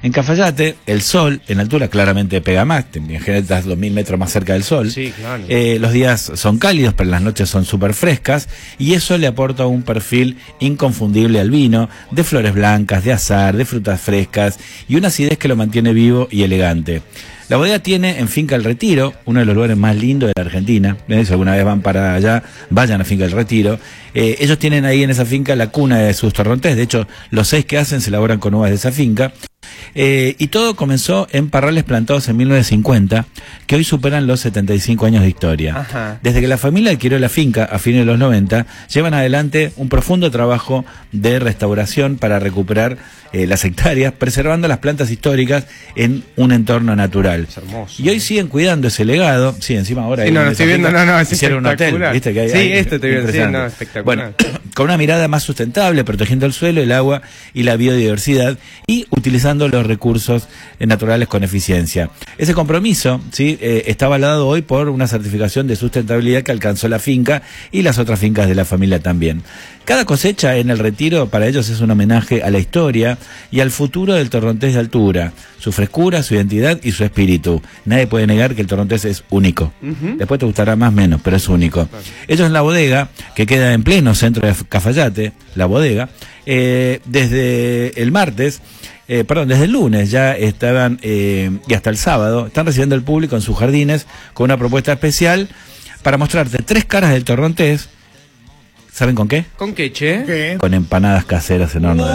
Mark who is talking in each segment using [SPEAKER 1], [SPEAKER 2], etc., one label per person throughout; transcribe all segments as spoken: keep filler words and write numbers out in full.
[SPEAKER 1] En Cafayate, el sol en altura claramente pega más, en general estás dos mil metros más cerca del sol.
[SPEAKER 2] Sí, claro.
[SPEAKER 1] Eh, los días son cálidos, pero las noches son súper frescas, y eso le aporta un perfil inconfundible al vino, de flores blancas, de azahar, de frutas frescas, y una acidez que lo mantiene vivo y elegante. La bodega tiene en Finca El Retiro, uno de los lugares más lindos de la Argentina. ¿Eh? Si alguna vez van para allá, vayan a Finca El Retiro. Eh, ellos tienen ahí en esa finca la cuna de sus torrontés. De hecho, los seis que hacen se elaboran con uvas de esa finca. Eh, y todo comenzó en parrales plantados en mil novecientos cincuenta, que hoy superan los setenta y cinco años de historia.
[SPEAKER 2] Ajá.
[SPEAKER 1] Desde que la familia adquirió la finca a fines de los noventa, llevan adelante un profundo trabajo de restauración para recuperar eh, las hectáreas, preservando las plantas históricas en un entorno natural.
[SPEAKER 2] Es hermoso.
[SPEAKER 1] Y hoy siguen cuidando ese legado. Sí, encima ahora
[SPEAKER 2] Sí,
[SPEAKER 1] hay
[SPEAKER 2] no,
[SPEAKER 1] una
[SPEAKER 2] no estoy
[SPEAKER 1] finca,
[SPEAKER 2] viendo, no, no, es
[SPEAKER 1] hicieron un hotel,
[SPEAKER 2] espectacular.
[SPEAKER 1] ¿viste? Que hay,
[SPEAKER 2] Sí,
[SPEAKER 1] hay,
[SPEAKER 2] esto estoy viendo, sí,
[SPEAKER 1] impresionante.
[SPEAKER 2] no, espectacular.
[SPEAKER 1] Bueno, con una mirada más sustentable, protegiendo el suelo, el agua y la biodiversidad, y utilizando los recursos eh, naturales con eficiencia. Ese compromiso, ¿sí? eh, está avalado hoy por una certificación de sustentabilidad que alcanzó la finca y las otras fincas de la familia también. Cada cosecha en El Retiro para ellos es un homenaje a la historia y al futuro del torrontés de altura, su frescura, su identidad y su espíritu. Nadie puede negar que el torrontés es único. Uh-huh. Después te gustará más o menos, pero es único. Claro. Ellos en la bodega, que queda en pleno centro de Cafayate, la bodega, eh, desde el martes, eh, perdón, desde el lunes ya estaban, eh, y hasta el sábado, están recibiendo al público en sus jardines con una propuesta especial para mostrarte tres caras del torrontés. ¿Saben con qué?
[SPEAKER 2] ¿Con qué, che?
[SPEAKER 3] ¿Qué?
[SPEAKER 1] Con empanadas caseras en horno de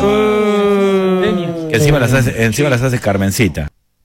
[SPEAKER 1] barro. Que encima las hace, encima las hace Carmencita.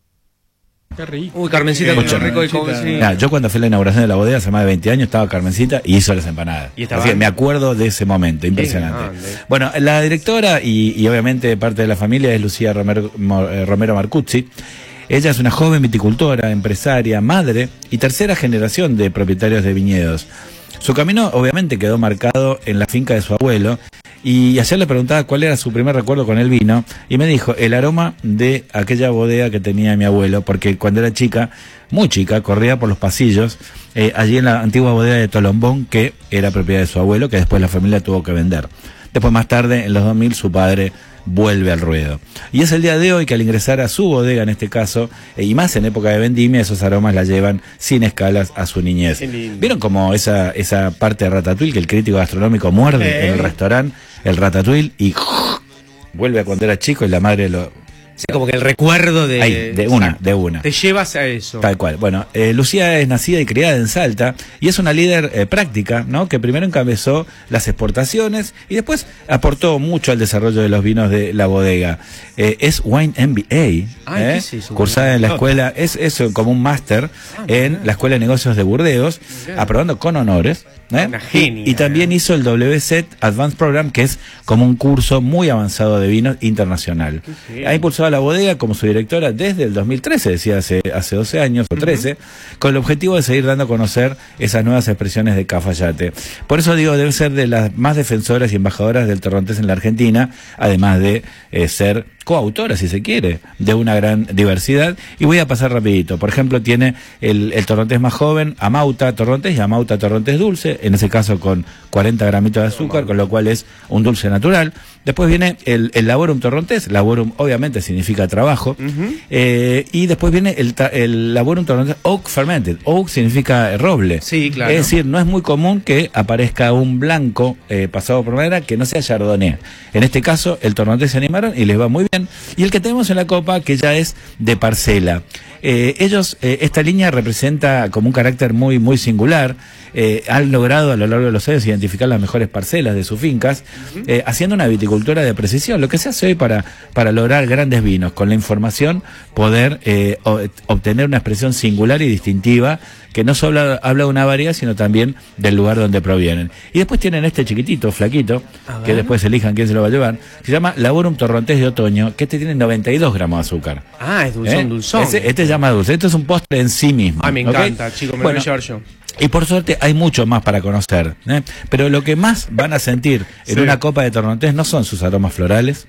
[SPEAKER 2] Qué rico. Uy, Carmencita, mucho rico y con... sí.
[SPEAKER 1] Nah, yo cuando fui a la inauguración de la bodega hace más de veinte años estaba Carmencita y hizo las empanadas. ¿Y Así que me acuerdo de ese momento, impresionante. Bueno, la directora y, y obviamente parte de la familia es Lucía Romero, Romero Marcuzzi. Ella es una joven viticultora, empresaria, madre y tercera generación de propietarios de viñedos. Su camino obviamente quedó marcado en la finca de su abuelo, y ayer le preguntaba cuál era su primer recuerdo con el vino y me dijo el aroma de aquella bodega que tenía mi abuelo, porque cuando era chica, muy chica, corría por los pasillos eh, allí en la antigua bodega de Tolombón, que era propiedad de su abuelo, que después la familia tuvo que vender. Después, más tarde, en los dos mil, su padre vuelve al ruedo. Y es el día de hoy que al ingresar a su bodega, en este caso, eh, y más en época de vendimia, esos aromas la llevan sin escalas a su niñez. ¿Vieron como esa esa parte de Ratatouille que el crítico gastronómico muerde eh. en el restaurante, el Ratatouille, y vuelve a cuando era chico y la madre lo...
[SPEAKER 2] Sí, como que el recuerdo de...
[SPEAKER 1] Ahí, de una, de una.
[SPEAKER 2] Te llevas a eso.
[SPEAKER 1] Tal cual. Bueno, eh, Lucía es nacida y criada en Salta y es una líder eh, práctica, ¿no? Que primero encabezó las exportaciones y después aportó mucho al desarrollo de los vinos de la bodega. Eh, es Wine M B A,
[SPEAKER 2] Ay,
[SPEAKER 1] ¿eh?
[SPEAKER 2] ¿qué es eso?
[SPEAKER 1] Cursada en la escuela, es eso como un máster ah, en la Escuela de Negocios de Burdeos, okay. Aprobando con honores. ¿eh?
[SPEAKER 2] Una genia.
[SPEAKER 1] Y, y también hizo el W S E T Advanced Program, que es como un curso muy avanzado de vinos internacional. Ha impulsado a la bodega como su directora desde el dos mil trece, decía hace, hace doce años o trece, uh-huh. con el objetivo de seguir dando a conocer esas nuevas expresiones de Cafayate. Por eso digo, debe ser de las más defensoras y embajadoras del torrontés en la Argentina, además de eh, ser coautora, si se quiere, de una gran diversidad. Y voy a pasar rapidito. Por ejemplo, tiene el, el torrontés más joven, Amauta Torrontés y Amauta Torrontés Dulce, en ese caso con cuarenta gramitos de azúcar, con lo cual es un dulce natural. Después viene el, el Laborum Torrontés. Laborum obviamente significa trabajo. Uh-huh. eh, y después viene el, el Laborum Torrontés Oak Fermented. Oak significa roble.
[SPEAKER 2] Sí, claro.
[SPEAKER 1] Es decir, no es muy común que aparezca un blanco eh, pasado por madera que no sea Chardonnay. En este caso, el torrontés se animaron y les va muy bien. Y el que tenemos en la copa, que ya es de parcela. Eh, ellos, eh, esta línea representa como un carácter muy, muy singular. Eh, han logrado a lo largo de los años identificar las mejores parcelas de sus fincas, uh-huh. eh, haciendo una viticultura de precisión, lo que se hace hoy para, para lograr grandes vinos, con la información poder eh, obtener una expresión singular y distintiva, que no solo habla, habla de una variedad, sino también del lugar donde provienen. Y después tienen este chiquitito, flaquito, que después elijan quién se lo va a llevar, que se llama Laborum Torrontés de Otoño, que este tiene noventa y dos gramos de azúcar.
[SPEAKER 2] Ah, es dulzón, ¿Eh? dulzón.
[SPEAKER 1] Este, este se llama dulce, esto es un postre en sí mismo.
[SPEAKER 2] Ah, me
[SPEAKER 1] ¿okay?
[SPEAKER 2] encanta, chicos, me
[SPEAKER 1] bueno,
[SPEAKER 2] lo voy a llevar yo.
[SPEAKER 1] Y por suerte hay mucho más para conocer, ¿eh? Pero lo que más van a sentir en sí. una copa de torrontés no son sus aromas florales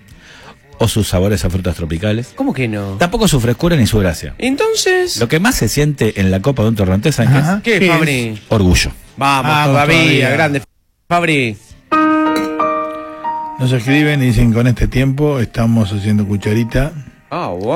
[SPEAKER 1] o sus sabores a frutas tropicales.
[SPEAKER 2] ¿Cómo que no?
[SPEAKER 1] Tampoco su frescura ni su gracia.
[SPEAKER 2] Entonces...
[SPEAKER 1] Lo que más se siente en la copa de un torrontés, ¿sabes qué es?
[SPEAKER 2] ¿Qué, Fabri?
[SPEAKER 1] Orgullo.
[SPEAKER 2] Vamos, Vamos todavía, todavía, grande. Fabri.
[SPEAKER 3] Nos escriben y dicen, con este tiempo estamos haciendo cucharita.
[SPEAKER 2] Ah, wow.